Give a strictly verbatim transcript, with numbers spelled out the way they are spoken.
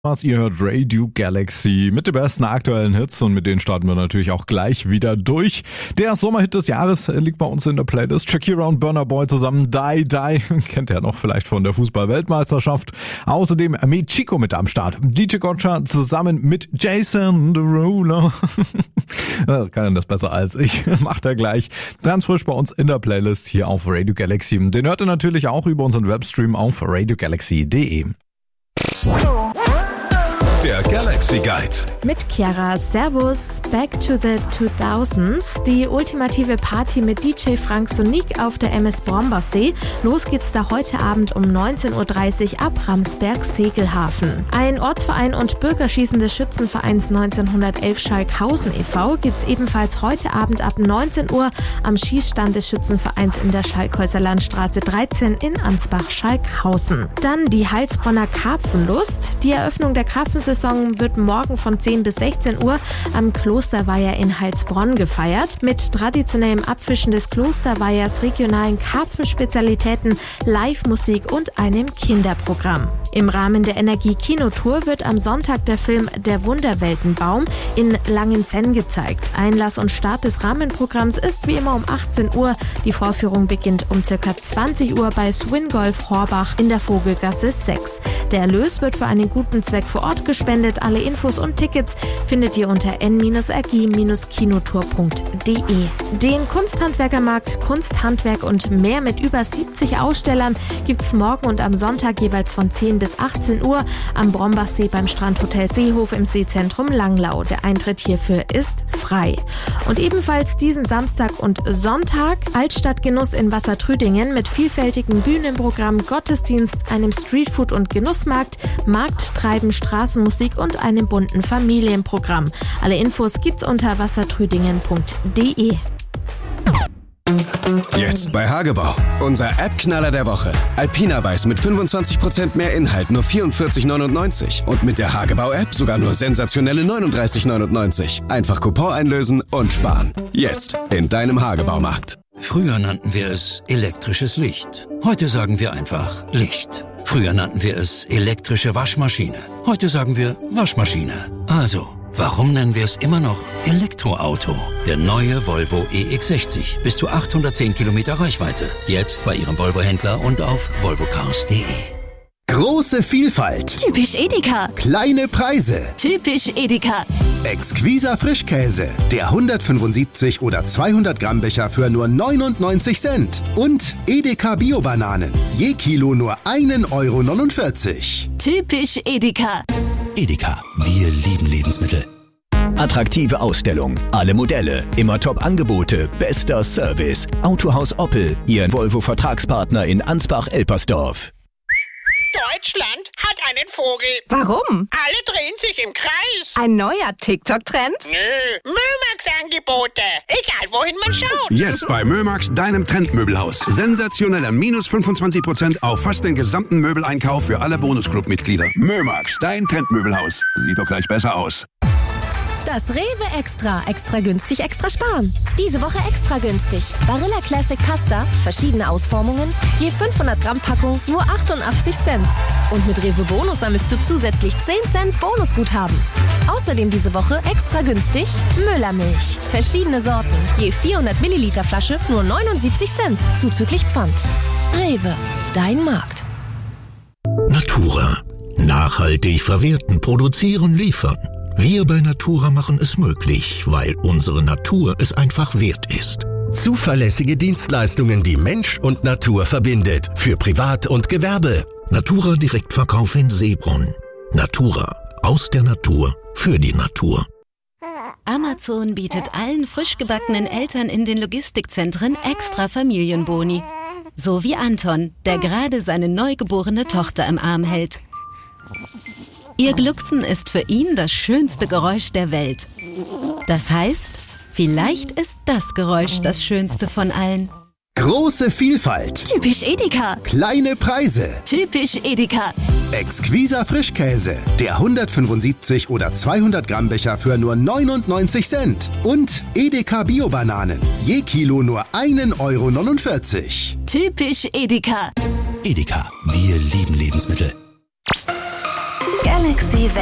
Was ihr hört, Radio Galaxy mit den besten aktuellen Hits und mit denen starten wir natürlich auch gleich wieder durch. Der Sommerhit des Jahres liegt bei uns in der Playlist. Shakira und Burna Boy zusammen, Die Die, kennt ihr noch vielleicht von der Fußball-Weltmeisterschaft. Außerdem Michiko mit am Start. D J Gotcha zusammen mit Jason Derulo. Kann er das besser als ich, macht er gleich. Ganz frisch bei uns in der Playlist hier auf Radio Galaxy. Den hört ihr natürlich auch über unseren Webstream auf radio galaxy punkt de. Der Galaxy Guide. Mit Chiara. Servus. Back to the zweitausends. Die ultimative Party mit D J Frank Sonique auf der M S Brombersee. Los geht's da heute Abend um neunzehn Uhr dreißig ab Ramsberg-Segelhafen. Ein Ortsverein und Bürgerschießen des Schützenvereins neunzehnhundertelf Schalkhausen e V gibt's ebenfalls heute Abend ab neunzehn Uhr am Schießstand des Schützenvereins in der Schalkhäuser Landstraße dreizehn in Ansbach-Schalkhausen. Dann die Heilsbronner Karpfenlust. Die Eröffnung der Karpfensaison wird morgen von zehn bis sechzehn Uhr am Klosterweiher in Heilsbronn gefeiert. Mit traditionellem Abfischen des Klosterweihers, regionalen Karpfenspezialitäten, Live-Musik und einem Kinderprogramm. Im Rahmen der Energie-Kinotour wird am Sonntag der Film Der Wunderweltenbaum in Langenzenn gezeigt. Einlass und Start des Rahmenprogramms ist wie immer um achtzehn Uhr. Die Vorführung beginnt um ca. zwanzig Uhr bei Swingolf Horbach in der Vogelgasse sechs. Der Erlös wird für einen guten Zweck vor Ort gespendet. Alle Infos und Tickets findet ihr unter n r g kinotour punkt de. Den Kunsthandwerkermarkt Kunsthandwerk und mehr mit über siebzig Ausstellern gibt's morgen und am Sonntag jeweils von zehn bis achtzehn Uhr am Brombachsee beim Strandhotel Seehof im Seezentrum Langlau. Der Eintritt hierfür ist frei. Und ebenfalls diesen Samstag und Sonntag Altstadtgenuss in Wassertrüdingen mit vielfältigem Bühnenprogramm, Gottesdienst, einem Streetfood- und Genussmarkt, Markttreiben, Straßenmusik und einem bunten Familienprogramm. Alle Infos gibt's unter wassertrüdingen punkt de. Jetzt bei Hagebau. Unser App-Knaller der Woche. Alpina Weiß mit fünfundzwanzig Prozent mehr Inhalt, nur vierundvierzig neunundneunzig. Und mit der Hagebau-App sogar nur sensationelle neununddreißig neunundneunzig. Einfach Coupon einlösen und sparen. Jetzt in deinem Hagebaumarkt. Früher nannten wir es elektrisches Licht. Heute sagen wir einfach Licht. Früher nannten wir es elektrische Waschmaschine. Heute sagen wir Waschmaschine. Also, warum nennen wir es immer noch Elektroauto? Der neue Volvo E X sechzig. Bis zu achthundertzehn Kilometer Reichweite. Jetzt bei Ihrem Volvo-Händler und auf volvo cars punkt de. Große Vielfalt. Typisch Edeka. Kleine Preise. Typisch Edeka. Exquiser Frischkäse. Der hundertfünfundsiebzig oder zweihundert Gramm Becher für nur neunundneunzig Cent. Und Edeka Bio-Bananen. Je Kilo nur ein Euro neunundvierzig. Typisch Edeka. Edeka. Wir lieben Lebensmittel. Attraktive Ausstellung, alle Modelle, immer Top-Angebote, bester Service. Autohaus Oppel, Ihr Volvo-Vertragspartner in Ansbach-Elpersdorf. Deutschland hat einen Vogel. Warum? Alle drehen sich im Kreis. Ein neuer TikTok-Trend? Nö, Mömax-Angebote. Egal, wohin man schaut. Jetzt bei Mömax, deinem Trendmöbelhaus. Sensationeller minus fünfundzwanzig Prozent auf fast den gesamten Möbeleinkauf für alle Bonusclub-Mitglieder. Mömax, dein Trendmöbelhaus. Sieht doch gleich besser aus. Das Rewe Extra. Extra günstig, extra sparen. Diese Woche extra günstig. Barilla Classic Pasta, verschiedene Ausformungen, je fünfhundert Gramm Packung, nur achtundachtzig Cent. Und mit Rewe Bonus sammelst du zusätzlich zehn Cent Bonusguthaben. Außerdem diese Woche extra günstig Müllermilch. Verschiedene Sorten, je vierhundert Milliliter Flasche, nur neunundsiebzig Cent, zuzüglich Pfand. Rewe, dein Markt. Natura. Nachhaltig verwerten, produzieren, liefern. Wir bei Natura machen es möglich, weil unsere Natur es einfach wert ist. Zuverlässige Dienstleistungen, die Mensch und Natur verbindet. Für Privat und Gewerbe. Natura Direktverkauf in Seebrunn. Natura. Aus der Natur. Für die Natur. Amazon bietet allen frisch gebackenen Eltern in den Logistikzentren extra Familienboni. So wie Anton, der gerade seine neugeborene Tochter im Arm hält. Ihr Glucksen ist für ihn das schönste Geräusch der Welt. Das heißt, vielleicht ist das Geräusch das schönste von allen. Große Vielfalt. Typisch Edeka. Kleine Preise. Typisch Edeka. Exquiser Frischkäse. Der hundertfünfundsiebzig oder zweihundert Gramm Becher für nur neunundneunzig Cent. Und Edeka Bio-Bananen. Je Kilo nur ein Euro neunundvierzig. Typisch Edeka. Edeka. Wir lieben Lebensmittel. Galaxy Galaxy